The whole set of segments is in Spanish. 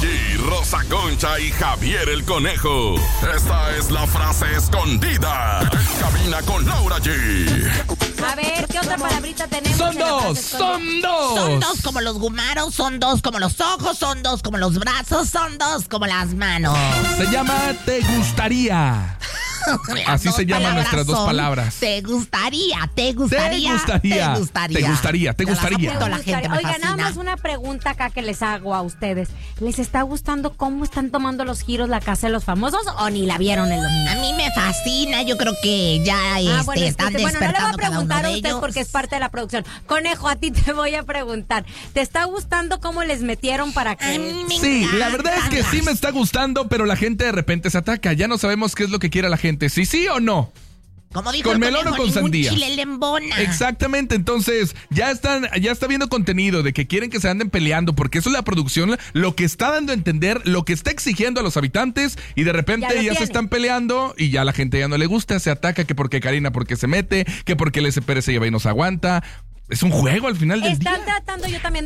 G, Rosa Concha y Javier el Conejo. Esta es la frase escondida en Cabina con Laura G. A ver, ¿qué otra palabrita tenemos? Son dos. Son dos como los gumaros, son dos como los ojos, son dos como los brazos, son dos como las manos. Se llama te gustaría. Así se llaman nuestras dos palabras. Te gustaría. Te gustaría. Oiga, nada más una pregunta acá que les hago a ustedes. ¿Les está gustando cómo están tomando los giros la Casa de los Famosos o ni la vieron el domingo? A mí me fascina, yo creo que ya están despertando no le voy a cada uno preguntar de a usted ellos. porque es parte de la producción. Conejo, a ti te voy a preguntar. ¿Te está gustando cómo les metieron para que...? A mí me Sí, encanta. la verdad es que sí me está gustando, pero la gente de repente se ataca. Ya no sabemos qué es lo que quiere la gente. ¿Sí o no? Como dijo ¿Con el melón conejo, o con ningún sandía? chile le embona. Exactamente, entonces ya está viendo contenido de que quieren que se anden peleando, porque eso es la producción, lo que está dando a entender, lo que está exigiendo a los habitantes, y de repente ya se están peleando y ya la gente ya no le gusta, se ataca, que porque Karina porque se mete, que porque el SP se lleva y nos aguanta. Es un juego al final del día. Están tratando yo también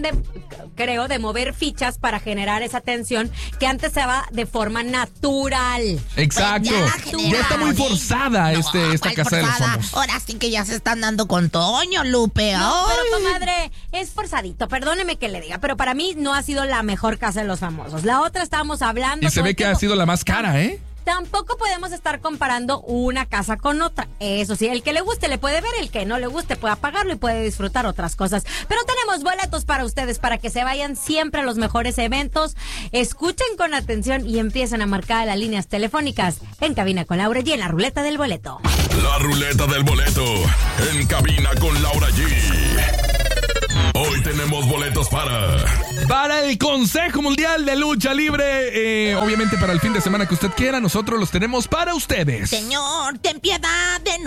de mover fichas para generar esa tensión que antes se daba de forma natural. Exacto. Ya está muy forzada esta Casa de los Famosos. Ahora sí que ya se están dando con Toño, Lupe. No, pero comadre, es forzadito, perdóneme que le diga, pero para mí no ha sido la mejor Casa de los Famosos. La otra estábamos hablando. Y se ve que ha sido la más cara, ¿eh? Tampoco podemos estar comparando una casa con otra. Eso sí, el que le guste le puede ver, el que no le guste puede apagarlo y puede disfrutar otras cosas. Pero tenemos boletos para ustedes, para que se vayan siempre a los mejores eventos. Escuchen con atención y empiecen a marcar las líneas telefónicas en Cabina con Laura G en la ruleta del boleto. La ruleta del boleto en Cabina con Laura G. Hoy tenemos boletos para el Consejo Mundial de Lucha Libre. Obviamente para el fin de semana que usted quiera, nosotros los tenemos para ustedes. Señor, ten piedad de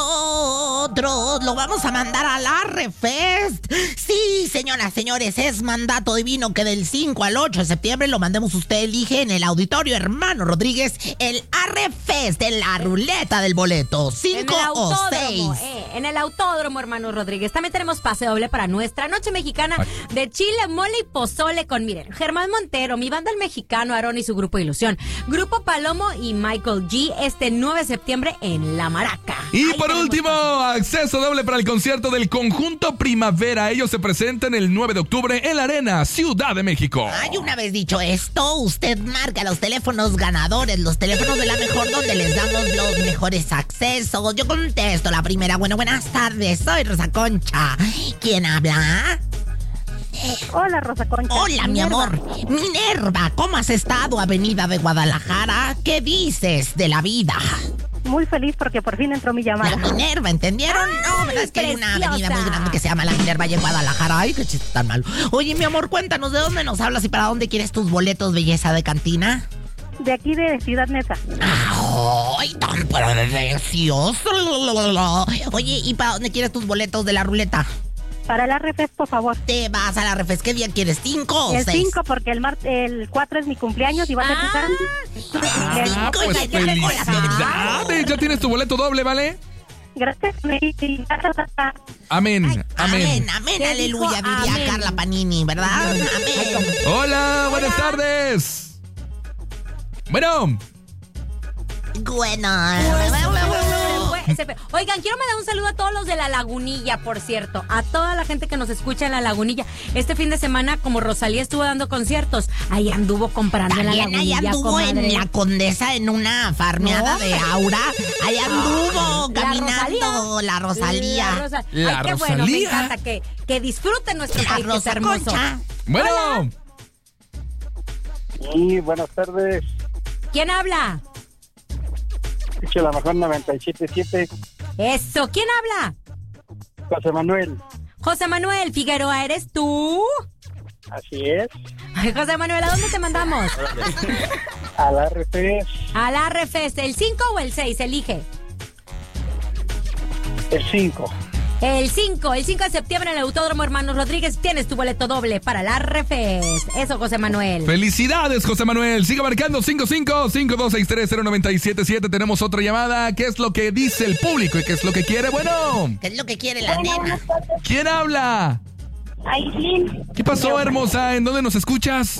nosotros. Lo vamos a mandar al Arrefest. Sí, señoras, señores, es mandato divino que del 5 al 8 de septiembre lo mandemos. Usted elige en el Auditorio Hermano Rodríguez el Arrefest de la ruleta del boleto. 5 o 6. En el Autódromo Hermano Rodríguez. También tenemos pase doble para nuestra noche mexicana de chile, mole y pozole con, miren, Germán Montero, mi banda El Mexicano, Aarón y su grupo Ilusión, Grupo Palomo y Michael G. Este 9 de septiembre en La Maraca. Y por último, acceso doble para el concierto del Conjunto Primavera. Ellos se presentan el 9 de octubre en la Arena Ciudad de México. Ay, una vez dicho esto, usted marca los teléfonos ganadores, los teléfonos de la mejor, donde les damos los mejores accesos. Yo contesto la primera. Bueno, buenas tardes, soy Rosa Concha. ¿Quién habla? Hola, Rosa Concha. Hola, mi amor. Minerva, ¿cómo has estado, Avenida de Guadalajara? ¿Qué dices de la vida? Muy feliz porque por fin entró mi llamada. La Minerva, ¿entendieron? No, ¿verdad? Es que hay una avenida muy grande que se llama La Minerva y en Guadalajara. Ay, qué chiste tan malo. Oye, mi amor, cuéntanos, ¿de dónde nos hablas y para dónde quieres tus boletos, belleza de cantina? De aquí de Ciudad Neza. ¡Ay, tan precioso! Oye, ¿y para dónde quieres tus boletos de la ruleta? Para el Arrefest, por favor. Te vas a la Arrefest. ¿Qué día quieres? ¿5 o 6? El 5, porque el 4 es mi cumpleaños y va a ser pues felicidades. Ya tienes tu boleto doble, ¿vale? Gracias. Amén. Amén, aleluya, diría amén. Carla Panini, ¿verdad? Amén. Hola, buenas tardes. Bueno. Oigan, quiero mandar un saludo a todos los de La Lagunilla, por cierto, a toda la gente que nos escucha en La Lagunilla. Este fin de semana, como Rosalía estuvo dando conciertos, ahí anduvo comprando en La Lagunilla. Ahí anduvo, comadre, en La Condesa, en una farmeada de Aura. Ahí anduvo caminando la Rosalía. Ay, qué bueno, me encanta que disfruten nuestro país, que es hermoso. Concha. Bueno. Hola. Sí, buenas tardes. ¿Quién habla? Escucho la mejor 97.7. Eso, ¿quién habla? José Manuel. José Manuel Figueroa, ¿eres tú? Así es. Ay, José Manuel, ¿a dónde te mandamos? A la Arrefest. A la Arrefest, ¿el 5 o el 6? Elige. El 5. El 5 de septiembre en el Autódromo Hermanos Rodríguez tienes tu boleto doble para la Arrefest. Eso, José Manuel. Felicidades, José Manuel. Siga marcando 55-5263-0977. Tenemos otra llamada. ¿Qué es lo que dice el público y qué es lo que quiere? Bueno. ¿Qué es lo que quiere la nena? ¿Quién habla? Aislinn. ¿Qué pasó, hermosa? ¿En dónde nos escuchas?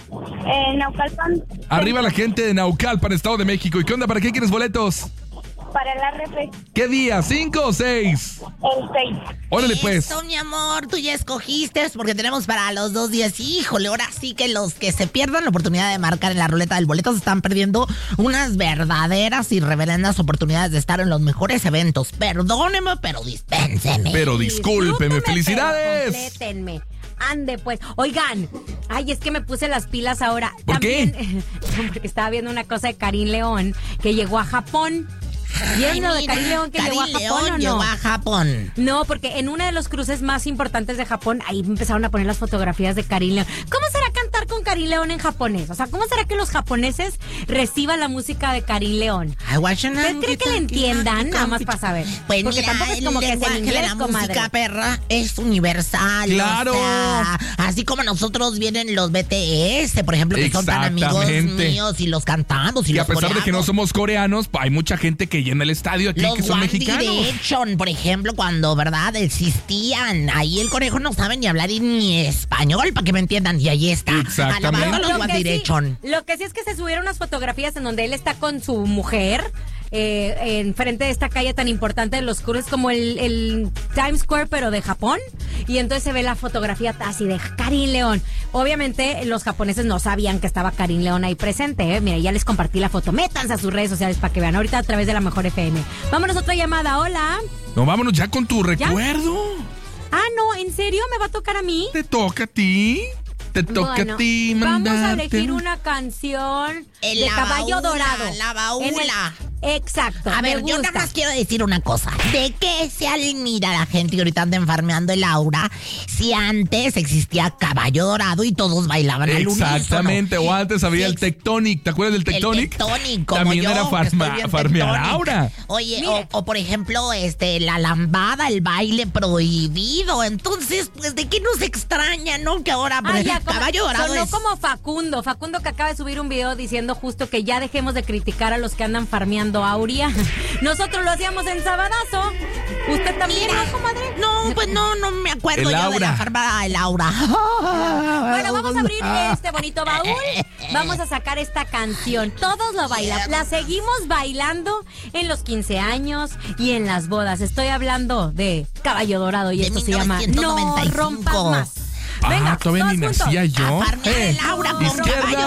Naucalpan. Arriba la gente de Naucalpan, Estado de México. ¿Y qué onda? ¿Para qué quieres boletos? Para el RP. ¿Qué día? ¿5 o 6? El 6. Órale, pues. Eso, mi amor, tú ya escogiste, porque tenemos para los 2 días. Híjole, ahora sí que los que se pierdan la oportunidad de marcar en la ruleta del boleto se están perdiendo unas verdaderas y reverendas oportunidades de estar en los mejores eventos. Perdóneme, pero dispénseme. Pero discúlpeme, felicidades. Pero complétenme. Ande, pues. Oigan, ay, es que me puse las pilas ahora. ¿Por También, qué? Porque estaba viendo una cosa de Karim León, que llegó a Japón. ¿Vieron lo de Karim León que llegó a Japón o no? Llegó a Japón. No, porque en uno de los cruces más importantes de Japón, ahí empezaron a poner las fotografías de Karim León. ¿Cómo será cantar con Karim León en japonés? O sea, ¿cómo será que los japoneses reciban la música de Karim León? ¿Ustedes creen que le entiendan? Nada más para saber. Pues porque mira, tampoco es como que es en inglés, de la comadre. música, perra, es universal. ¡Claro! O sea, así como nosotros vienen los BTS, por ejemplo, que son tan amigos míos y los cantamos y a los pesar de que no coreanos. somos coreanos, hay mucha gente que llena el estadio aquí Los que son One mexicanos. Direction, por ejemplo, cuando, ¿verdad? Existían. Ahí el conejo no sabe ni hablar ni español, para que me entiendan. Y ahí está. Exactamente. Alabando a los One Direction. Lo que sí es que se subieron unas fotografías en donde él está con su mujer. Enfrente de esta calle tan importante de los cruces como el Times Square, pero de Japón. Y entonces se ve la fotografía así de Karim León. Obviamente los japoneses no sabían que estaba Karim León ahí presente. Mira, ya les compartí la foto. Métanse a sus redes sociales para que vean ahorita a través de la Mejor FM. Vámonos a otra llamada. Hola. No, vámonos ya con tu ¿Ya? recuerdo. Ah, no, ¿en serio? ¿Me va a tocar a mí? ¿Te toca a ti? Te toca Bueno, a ti vamos a mandarte. elegir una canción El de La Caballo Baula, Dorado. La Baula. Exacto. A ver, me yo gusta. nada más quiero decir una cosa. ¿De qué se admira la gente que ahorita anda enfarmeando el aura si antes existía Caballo Dorado y todos bailaban al unísono? Exactamente, o antes había Sí, el Tectonic. ¿Te acuerdas del Tectonic? El Tectonic, como También yo, era que estoy bien farmear Tectonic. aura. Oye, Mire. o por ejemplo, la lambada, el baile prohibido. Entonces, pues, ¿de qué nos extraña, no? Que ahora Caballo Dorado sonó es... como Facundo que acaba de subir un video diciendo justo que ya dejemos de criticar a los que andan farmeando auria. Nosotros lo hacíamos en Sabadazo. ¿Usted también, Mira, no, comadre? No, pues no me acuerdo El yo de aura. la farmada del aura. Bueno, vamos a abrir este bonito baúl. Vamos a sacar esta canción. Todos lo bailan. La seguimos bailando en los 15 años y en las bodas. Estoy hablando de Caballo Dorado y De esto se llama No 1995. rompas más. Venga, Todavía ni todos juntos. nacía yo. A farmear el aura con Izquierda, Caballo